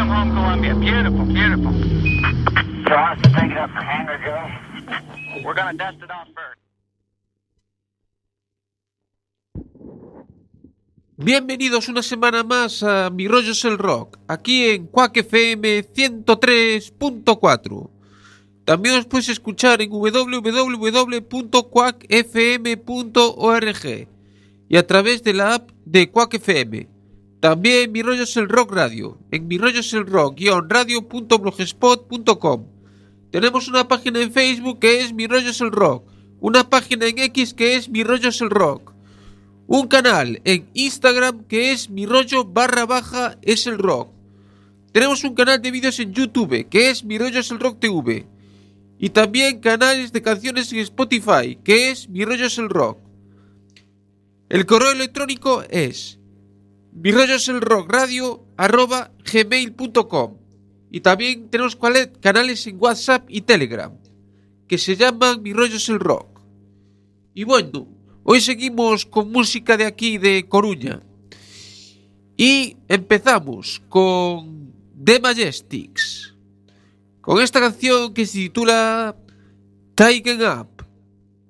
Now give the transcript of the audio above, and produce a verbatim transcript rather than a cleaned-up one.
Welcome home, Columbia. Beautiful, beautiful. So I have to take it up for hangar, Joe? We're gonna dust it off first. Bienvenidos una semana más a Mi Rollo es el Rock, aquí en Quack F M ciento tres punto cuatro. También os puedes escuchar en doble u doble u doble u punto quack f m punto org y a través de la app de Quack F M. También Mi Rollo es el Rock Radio, en mi rollo es el rock radio punto blogspot punto com. Tenemos una página en Facebook que es Mi Rollo es el Rock, una página en X que es Mi Rollo es el Rock, un canal en Instagram que es Mi Rollo barra baja es el rock. Tenemos un canal de vídeos en YouTube que es Mi Rollo es el Rock T V. Y también canales de canciones en Spotify que es Mi Rollo es el Rock. El correo electrónico es mi rollo es el rock radio arroba gmail punto com. Y también tenemos canales en WhatsApp y Telegram que se llaman Mi Rollo es el Rock. Y bueno, hoy seguimos con música de aquí de Coruña. Y empezamos con The Majestics, con esta canción que se titula Tighten Up.